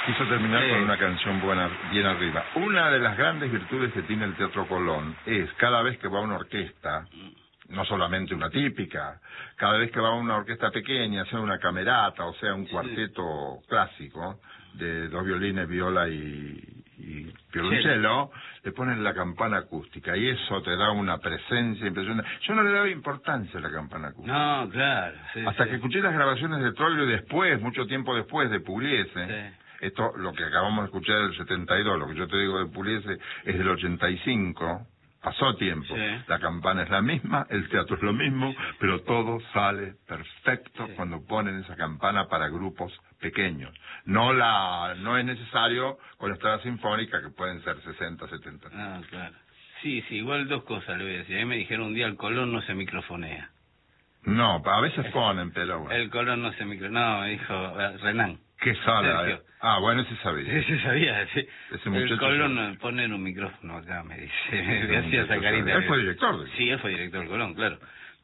Quiso terminar con una canción buena, bien arriba. Una de las grandes virtudes que tiene el Teatro Colón es, cada vez que va una orquesta, no solamente una típica, cada vez que va una orquesta pequeña, sea una camerata o sea un cuarteto clásico, de 2 violines, viola y violonchelo, le ponen la campana acústica y eso te da una presencia impresionante. Yo no le daba importancia a la campana acústica. No, claro. Hasta que escuché las grabaciones de Troilo y después, mucho tiempo después, de Pugliese. Esto, lo que acabamos de escuchar del 72, lo que yo te digo de Pugliese es del 85. Pasó tiempo. La campana es la misma, el teatro es lo mismo, pero todo sale perfecto cuando ponen esa campana para grupos pequeños. No es necesario con la escala sinfónica, que pueden ser 60, 70. Ah, claro. Sí, igual dos cosas le voy a decir. A mí me dijeron un día, el Colón no se microfonea. No, a veces ponen, pero bueno. El Colón no se microfonea. No, me dijo Renan. ¿Qué sala? Bueno, ese sabía. Ese sabía, sí. El Colón pone un micrófono acá, me dice. Me hacía esa carita. Él fue director. Sí, él fue director del Colón, claro.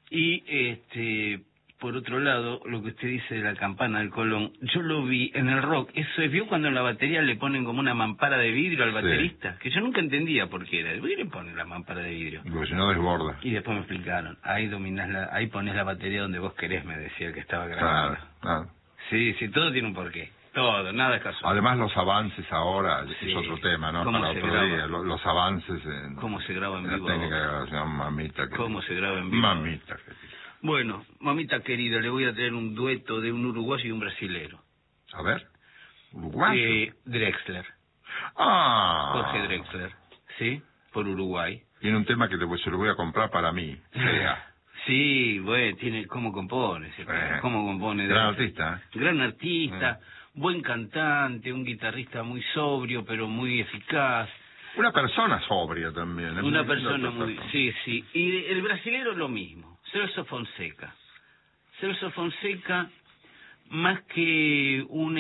Y, por otro lado, lo que usted dice de la campana del Colón, yo lo vi en el rock. Eso es, ¿vio cuando en la batería le ponen como una mampara de vidrio al baterista? Que yo nunca entendía por qué era. ¿Por qué le ponen la mampara de vidrio? Porque si no desborda. Y después me explicaron. Ahí ahí pones la batería donde vos querés, me decía el que estaba grabando. Claro. Sí, todo tiene un porqué. Todo, nada es casual. Además los avances ahora, es otro tema, ¿no? Para otro día, los avances ¿cómo se graba en vivo? La técnica de grabación, mamita. ¿Cómo se graba en vivo? Mamita. Bueno, mamita querida, le voy a traer un dueto de un uruguayo y un brasilero. A ver, ¿uruguayo? Drexler. Jorge Drexler, ¿sí? Por Uruguay. Tiene un tema que se lo voy a comprar para mí. Sí, bueno, tiene cómo compone, cómo compone. Gran artista. Gran artista, buen cantante, un guitarrista muy sobrio, pero muy eficaz. Una persona sobria también. Una persona muy... Sí. Y el brasilero lo mismo, Celso Fonseca. Celso Fonseca, más que un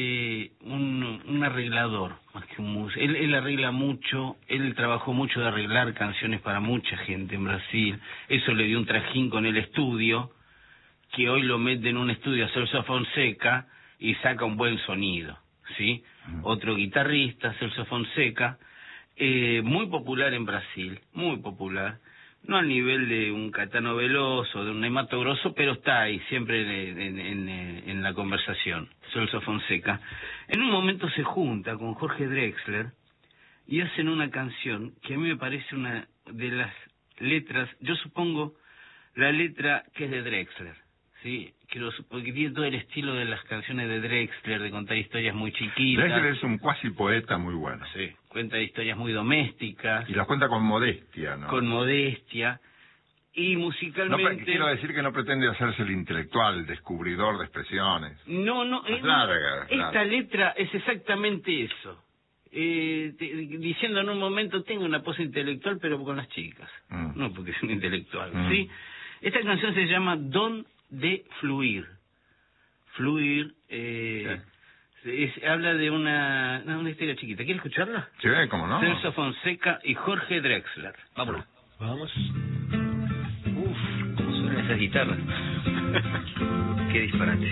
arreglador, más que un músico. Él arregla mucho, él trabajó mucho de arreglar canciones para mucha gente en Brasil. Eso le dio un trajín con el estudio, que hoy lo mete en un estudio a Celso Fonseca y saca un buen sonido, ¿sí? Otro guitarrista, Celso Fonseca, muy popular en Brasil, muy popular. No al nivel de un Caetano Veloso, de un Ney Matogrosso, pero está ahí, siempre en la conversación. Celso Fonseca. En un momento se junta con Jorge Drexler y hacen una canción que a mí me parece una de las letras, yo supongo la letra que es de Drexler, ¿sí? Porque tiene todo el estilo de las canciones de Drexler, de contar historias muy chiquitas. Drexler es un cuasi poeta muy bueno. Sí, cuenta historias muy domésticas. Y las cuenta con modestia, ¿no? Con modestia. Y musicalmente... quiero decir que no pretende hacerse el intelectual, el descubridor de expresiones. No, esta letra es exactamente eso. Diciendo en un momento, tengo una pose intelectual, pero con las chicas. No porque es un intelectual, ¿sí? Esta canción se llama Don de Fluir. Fluir, habla de una historia chiquita. ¿Quieres escucharla? Sí, cómo no. Celso Fonseca y Jorge Drexler. Vámonos. Vamos. ¿Cómo suenan esas guitarras? Qué disparate.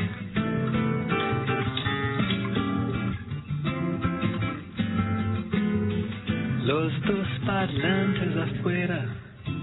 Los dos parlantes afuera